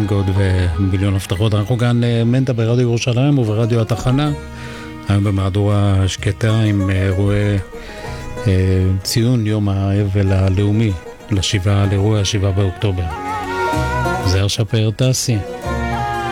גוד ומיליון הבטחות. אנחנו כאן מנטה ברדיו ירושלים וברדיו התחנה, היום במהדורה שקטה עם אירועי ציון יום האבל הלאומי לאירועי ה7 באוקטובר. זהר שפר תעשי.